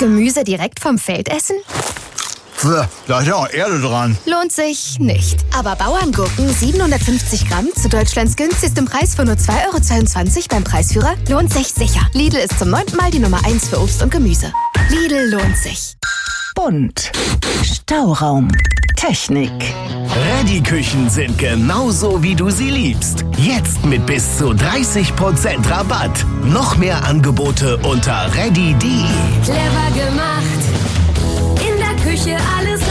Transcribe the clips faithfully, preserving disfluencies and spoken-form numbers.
Gemüse direkt vom Feld essen? Pff, da ist ja auch Erde dran. Lohnt sich nicht. Aber Bauerngurken siebenhundertfünfzig Gramm zu Deutschlands günstigstem Preis von nur zwei Euro zweiundzwanzig beim Preisführer lohnt sich sicher. Lidl ist zum neunten Mal die Nummer eins für Obst und Gemüse. Lidl lohnt sich. Bunt. Stauraum. Technik. Reddy-Küchen sind genauso, wie du sie liebst. Jetzt mit bis zu dreißig Prozent Rabatt. Noch mehr Angebote unter reddy punkt de. Clever gemacht. In der Küche alles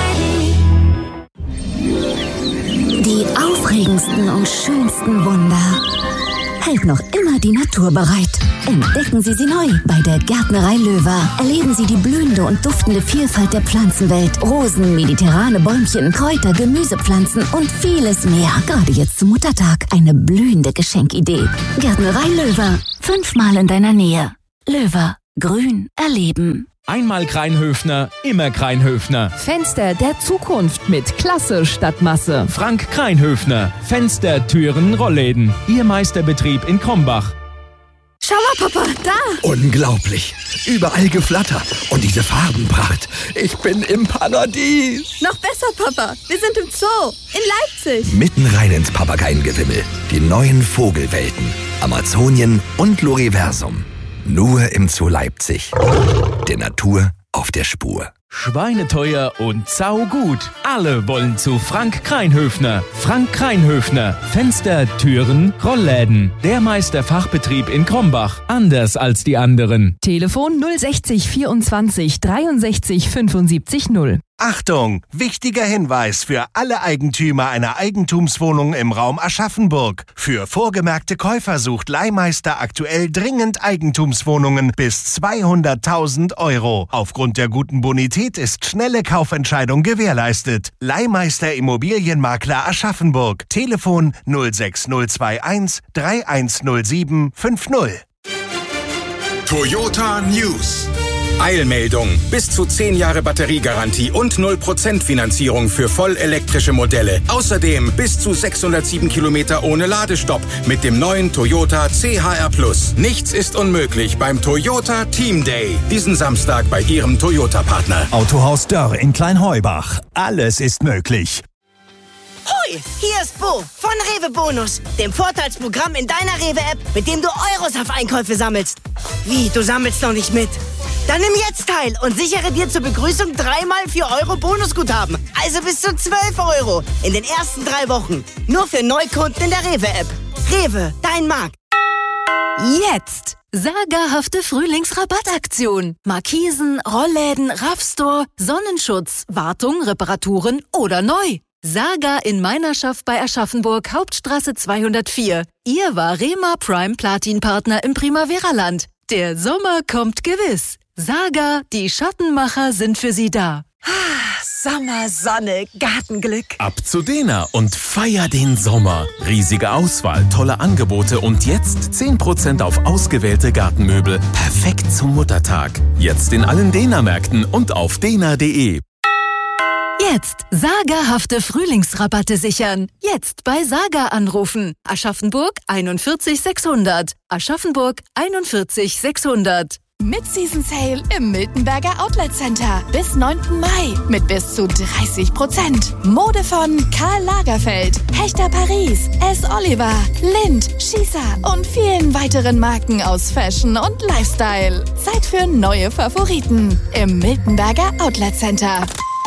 ready. Die aufregendsten und schönsten Wunder hält noch immer die Natur bereit. Entdecken Sie sie neu bei der Gärtnerei Löwer. Erleben Sie die blühende und duftende Vielfalt der Pflanzenwelt. Rosen, mediterrane Bäumchen, Kräuter, Gemüsepflanzen und vieles mehr. Gerade jetzt zum Muttertag eine blühende Geschenkidee. Gärtnerei Löwer. Fünfmal in deiner Nähe. Löwer. Grün erleben. Einmal Kreinhöfner, immer Kreinhöfner. Fenster der Zukunft mit Klasse statt Masse. Frank Kreinhöfner. Fenster, Türen, Rollläden. Ihr Meisterbetrieb in Krombach. Schau mal, Papa, da! Unglaublich. Überall Geflatter. Und diese Farbenpracht. Ich bin im Paradies. Noch besser, Papa. Wir sind im Zoo in Leipzig. Mitten rein ins Papageiengewimmel. Die neuen Vogelwelten. Amazonien und Loriversum. Nur im Zoo Leipzig. Der Natur auf der Spur. Schweineteuer und saugut. Alle wollen zu Frank Kreinhöfner. Frank Kreinhöfner. Fenster, Türen, Rollläden. Der Meisterfachbetrieb in Krombach. Anders als die anderen. Telefon null sechzig vierundzwanzig dreiundsechzig fünfundsiebzig null. Achtung! Wichtiger Hinweis für alle Eigentümer einer Eigentumswohnung im Raum Aschaffenburg. Für vorgemerkte Käufer sucht Leihmeister aktuell dringend Eigentumswohnungen bis zweihunderttausend Euro. Aufgrund der guten Bonität ist schnelle Kaufentscheidung gewährleistet. Leihmeister Immobilienmakler Aschaffenburg. Telefon null sechs null zwei eins drei eins null sieben fünf null. Toyota News. Eilmeldung. Bis zu zehn Jahre Batteriegarantie und null Prozent Finanzierung für vollelektrische Modelle. Außerdem bis zu sechshundertsieben Kilometer ohne Ladestopp mit dem neuen Toyota C H R Plus. Nichts ist unmöglich beim Toyota Team Day. Diesen Samstag bei Ihrem Toyota-Partner. Autohaus Dörr in Kleinheubach. Alles ist möglich. Hoi, hier ist Bo von Rewe Bonus, dem Vorteilsprogramm in deiner Rewe-App, mit dem du Euros auf Einkäufe sammelst. Wie, du sammelst noch nicht mit? Dann nimm jetzt teil und sichere dir zur Begrüßung dreimal vier Euro Bonusguthaben. Also bis zu zwölf Euro in den ersten drei Wochen. Nur für Neukunden in der Rewe-App. Rewe, dein Markt. Jetzt! Sagerhafte Frühlingsrabattaktion. Markisen, Rollläden, Raffstore, Sonnenschutz, Wartung, Reparaturen oder neu. Saga in Meinerschaft bei Aschaffenburg, Hauptstraße zweihundertvier. Ihr war Rema Prime Platin-Partner im Primavera-Land. Der Sommer kommt gewiss. Saga, die Schattenmacher sind für Sie da. Sommer, Sonne, Gartenglück. Ab zu Dena und feier den Sommer. Riesige Auswahl, tolle Angebote und jetzt zehn Prozent auf ausgewählte Gartenmöbel. Perfekt zum Muttertag. Jetzt in allen Dena-Märkten und auf dena punkt de. Jetzt sagerhafte Frühlingsrabatte sichern. Jetzt bei Saga anrufen. Aschaffenburg einundvierzig sechshundert. Aschaffenburg einundvierzig sechshundert. Mid-Season Sale im Miltenberger Outlet Center bis neunten Mai mit bis zu dreißig Prozent. Mode von Karl Lagerfeld, Hechter Paris, S. Oliver, Lindt, Schießer und vielen weiteren Marken aus Fashion und Lifestyle. Zeit für neue Favoriten im Miltenberger Outlet Center.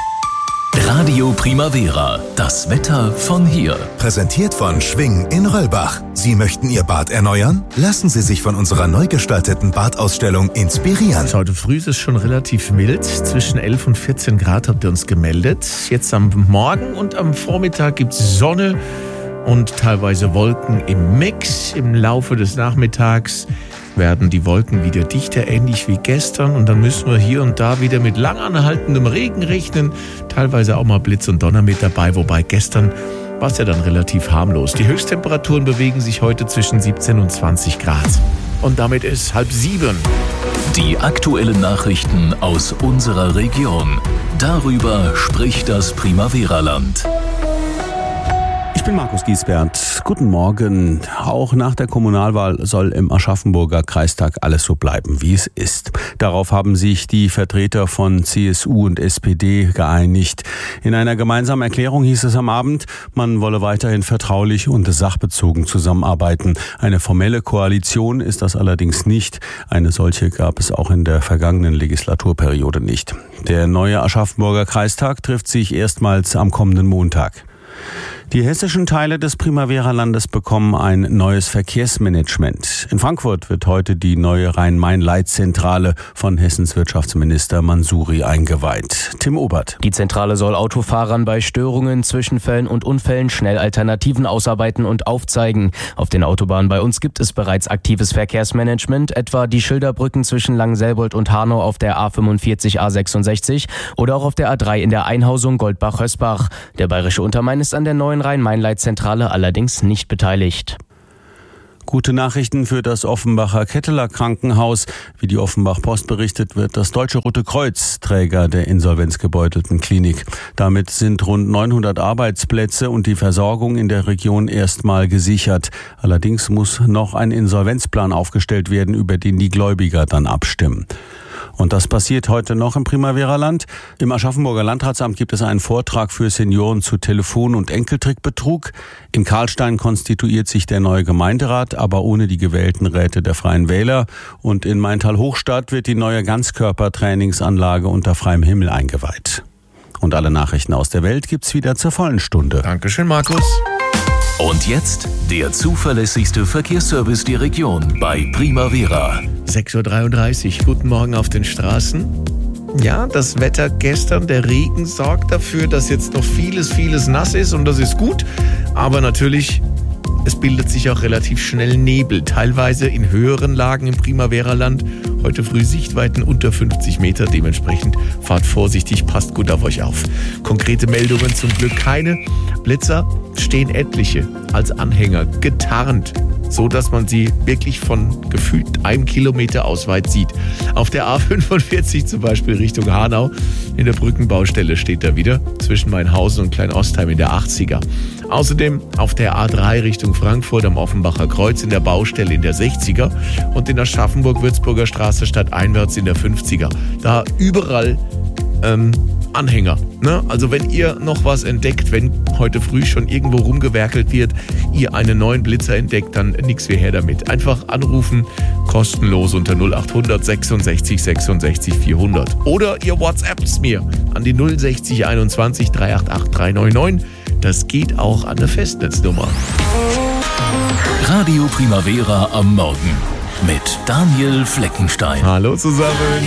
Radio Primavera, das Wetter von hier. Präsentiert von Schwing in Röllbach. Sie möchten Ihr Bad erneuern? Lassen Sie sich von unserer neu gestalteten Badausstellung inspirieren. Heute früh ist es schon relativ mild. Zwischen elf und vierzehn Grad habt ihr uns gemeldet. Jetzt am Morgen und am Vormittag gibt es Sonne und teilweise Wolken im Mix. Im Laufe des Nachmittags werden die Wolken wieder dichter, ähnlich wie gestern. Und dann müssen wir hier und da wieder mit lang anhaltendem Regen rechnen. Teilweise auch mal Blitz und Donner mit dabei, wobei gestern war es ja dann relativ harmlos. Die Höchsttemperaturen bewegen sich heute zwischen siebzehn und zwanzig Grad. Und damit ist halb sieben. Die aktuellen Nachrichten aus unserer Region. Darüber spricht das Primavera-Land. Ich Ich bin Markus Giesbert. Guten Morgen. Auch nach der Kommunalwahl soll im Aschaffenburger Kreistag alles so bleiben, wie es ist. Darauf haben sich die Vertreter von C S U und S P D geeinigt. In einer gemeinsamen Erklärung hieß es am Abend, man wolle weiterhin vertraulich und sachbezogen zusammenarbeiten. Eine formelle Koalition ist das allerdings nicht. Eine solche gab es auch in der vergangenen Legislaturperiode nicht. Der neue Aschaffenburger Kreistag trifft sich erstmals am kommenden Montag. Die hessischen Teile des Primavera-Landes bekommen ein neues Verkehrsmanagement. In Frankfurt wird heute die neue Rhein-Main-Leitzentrale von Hessens Wirtschaftsminister Mansouri eingeweiht. Tim Obert. Die Zentrale soll Autofahrern bei Störungen, Zwischenfällen und Unfällen schnell Alternativen ausarbeiten und aufzeigen. Auf den Autobahnen bei uns gibt es bereits aktives Verkehrsmanagement, etwa die Schilderbrücken zwischen Langenselbold und Hanau auf der A fünfundvierzig A sechsundsechzig oder auch auf der A drei in der Einhausung Goldbach-Hösbach. Der bayerische Untermain ist an der neuen Rhein-Main-Leitzentrale allerdings nicht beteiligt. Gute Nachrichten für das Offenbacher Ketteler Krankenhaus. Wie die Offenbach Post berichtet, wird das Deutsche Rote Kreuz Träger der insolvenzgebeutelten Klinik. Damit sind rund neunhundert Arbeitsplätze und die Versorgung in der Region erstmal gesichert. Allerdings muss noch ein Insolvenzplan aufgestellt werden, über den die Gläubiger dann abstimmen. Und das passiert heute noch im Primavera-Land. Im Aschaffenburger Landratsamt gibt es einen Vortrag für Senioren zu Telefon- und Enkeltrickbetrug. In Karlstein konstituiert sich der neue Gemeinderat, aber ohne die gewählten Räte der Freien Wähler. Und in Maintal-Hochstadt wird die neue Ganzkörpertrainingsanlage unter freiem Himmel eingeweiht. Und alle Nachrichten aus der Welt gibt's wieder zur vollen Stunde. Dankeschön, Markus. Und jetzt der zuverlässigste Verkehrsservice der Region bei Primavera. sechs Uhr dreiunddreißig, guten Morgen auf den Straßen. Ja, das Wetter gestern, der Regen sorgt dafür, dass jetzt noch vieles, vieles nass ist und das ist gut. Aber natürlich, es bildet sich auch relativ schnell Nebel, teilweise in höheren Lagen im Primavera-Land. Heute früh Sichtweiten unter fünfzig Meter, dementsprechend fahrt vorsichtig, passt gut auf euch auf. Konkrete Meldungen zum Glück keine. Blitzer stehen etliche als Anhänger, getarnt, so dass man sie wirklich von gefühlt einem Kilometer aus weit sieht. Auf der A fünfundvierzig zum Beispiel Richtung Hanau, in der Brückenbaustelle steht er wieder, zwischen Mainhausen und Kleinostheim in der achtziger. Außerdem auf der A drei Richtung Frankfurt am Offenbacher Kreuz in der Baustelle in der sechziger und in der Aschaffenburg-Würzburger Straße stadteinwärts in der fünfziger. Da überall ähm, Anhänger. Ne? Also wenn ihr noch was entdeckt, wenn heute früh schon irgendwo rumgewerkelt wird, ihr einen neuen Blitzer entdeckt, dann nix wie her damit. Einfach anrufen, kostenlos unter null achthundert sechsundsechzig sechsundsechzig vierhundert. Oder ihr WhatsAppt's mir an die null sechzig einundzwanzig dreihundertachtundachtzig dreihundertneunundneunzig. Das geht auch an der Festnetznummer. Radio Primavera am Morgen mit Daniel Fleckenstein. Hallo zusammen.